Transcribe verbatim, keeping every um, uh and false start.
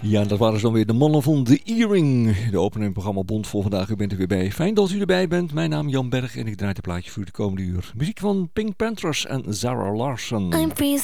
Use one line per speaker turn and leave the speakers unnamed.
Ja, dat waren ze dan weer de mannen van The Earring. De opening programma Bond voor vandaag. U bent er weer bij. Fijn dat u erbij bent. Mijn naam is Jan Berg en ik draai het plaatje voor de komende uur. Muziek van Pink Panthers en Zara Larsson.
I'm freezing.